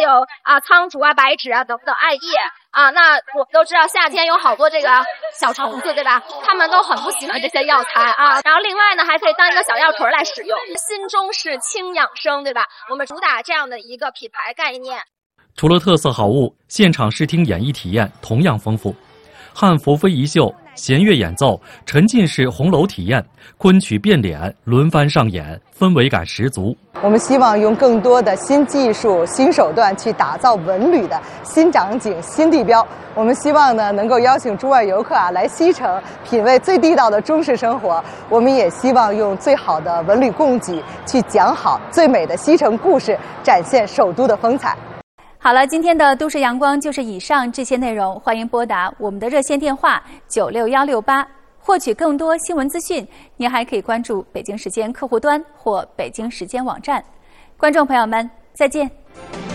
有苍竹啊、白芷啊等等艾叶啊。那我们都知道夏天有好多这个小虫子，对吧？他们都很不喜欢这些药材啊。然后另外呢，还可以当一个小药锤来使用。新中式轻养生，对吧？我们主打这样的一个品牌概念。 除了特色好物，现场视听演绎体验同样丰富。汉服非遗秀、弦乐演奏、沉浸式红楼体验、昆曲变脸轮番上演，氛围感十足。 我们希望用更多的新技术、新手段去打造文旅的新场景、新地标。我们希望呢，能够邀请中外游客来西城，品味最地道的中式生活。我们也希望用最好的文旅供给去讲好最美的西城故事，展现首都的风采。 好了，今天的都市阳光就是以上这些内容，欢迎拨打我们的热线电话96168，获取更多新闻资讯。您还可以关注北京时间客户端或北京时间网站。观众朋友们，再见。